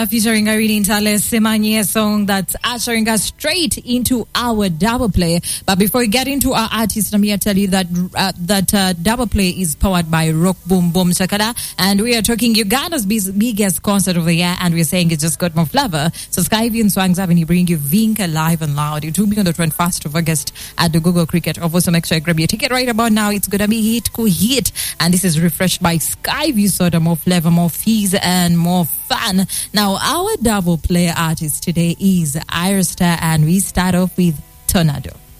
Featuring Irene Ntale Semanye, song that's ushering us straight into our double play. But before we get into our artist, let me tell you that double play is powered by Rock Boom Boom Shakada, and we are talking Uganda's biggest concert of the year, and we're saying it just got more flavor. So Skyview and Swangs Avenue bring you Vinka live and loud. It will be on the 21st of August at the Google Cricket. Also, make sure you grab your ticket right about now. It's gonna be hit, and this is refreshed by Skyview Soda, more flavor, more fees, and more fun. Now, our double play artist today is Iresta, and we start off with Tornado.